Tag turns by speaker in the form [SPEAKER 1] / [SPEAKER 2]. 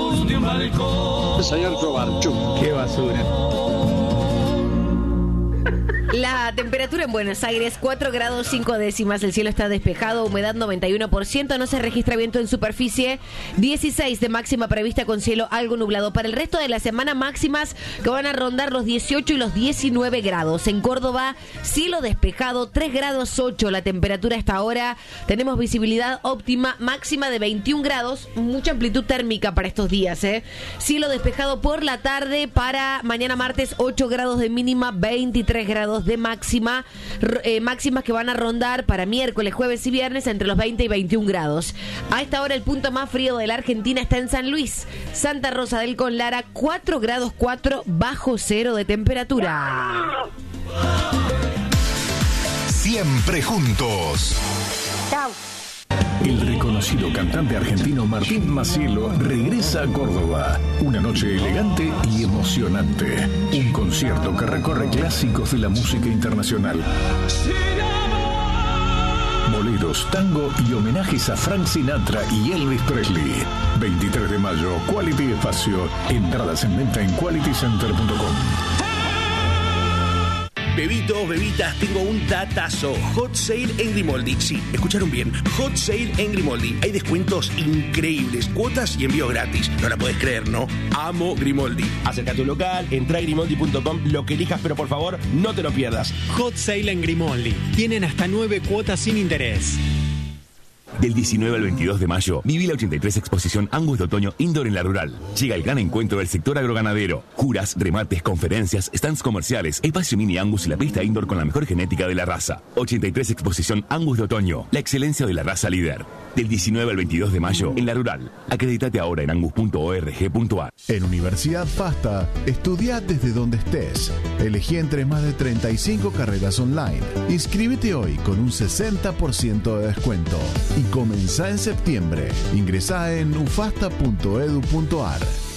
[SPEAKER 1] de un balcón.
[SPEAKER 2] Señor Grobarchuk.
[SPEAKER 3] Qué basura.
[SPEAKER 4] La temperatura en Buenos Aires, 4 grados 5 décimas, el cielo está despejado, humedad 91%, no se registra viento en superficie, 16 de máxima prevista con cielo algo nublado. Para el resto de la semana, máximas que van a rondar los 18 y los 19 grados. En Córdoba, cielo despejado, 3 grados 8 la temperatura hasta ahora, tenemos visibilidad óptima, máxima de 21 grados, mucha amplitud térmica para estos días, Cielo despejado por la tarde, para mañana martes 8 grados de mínima, 23 grados de máxima, máximas que van a rondar para miércoles, jueves y viernes entre los 20 y 21 grados. A esta hora el punto más frío de la Argentina está en San Luis, Santa Rosa del Conlara, 4 grados 4 bajo cero de temperatura.
[SPEAKER 5] Siempre juntos.
[SPEAKER 4] Chao.
[SPEAKER 6] El reconocido cantante argentino Martín Macielo regresa a Córdoba. Una noche elegante y emocionante. Un concierto que recorre clásicos de la música internacional. Boleros, tango y homenajes a Frank Sinatra y Elvis Presley. 23 de mayo, Quality Espacio. Entradas en venta en qualitycenter.com.
[SPEAKER 7] Bebitos, bebitas, tengo un datazo. Hot Sale en Grimoldi. Sí, escucharon bien. Hot Sale en Grimoldi. Hay descuentos increíbles, cuotas y envío gratis. No la podés creer, ¿no? Amo Grimoldi. Acerca a tu local, entra a grimoldi.com, lo que elijas, pero por favor, no te lo pierdas.
[SPEAKER 8] Hot Sale en Grimoldi. Tienen hasta 9 cuotas sin interés.
[SPEAKER 9] Del 19 al 22 de mayo, viví la 83 Exposición Angus de Otoño Indoor en La Rural. Llega el gran encuentro del sector agroganadero. Juras, remates, conferencias, stands comerciales, espacio mini Angus y la pista indoor con la mejor genética de la raza. 83 Exposición Angus de Otoño, la excelencia de la raza líder. Del 19 al 22 de mayo, en La Rural. Acreditate ahora en angus.org.ar.
[SPEAKER 10] En Universidad FASTA, estudia desde donde estés. Elegí entre más de 35 carreras online. Inscríbete hoy con un 60% de descuento. Y comenzá en septiembre. Ingresá en ufasta.edu.ar.